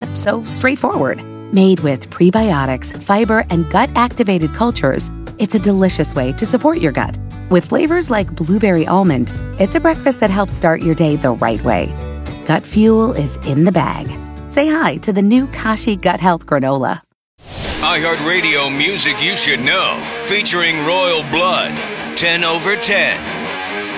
so straightforward. Made with prebiotics, fiber, and gut-activated cultures, it's a delicious way to support your gut. With flavors like blueberry almond, it's a breakfast that helps start your day the right way. Gut Fuel is in the bag. Say hi to the new Kashi Gut Health Granola. iHeartRadio music you should know, featuring Royal Blood, 10 over 10.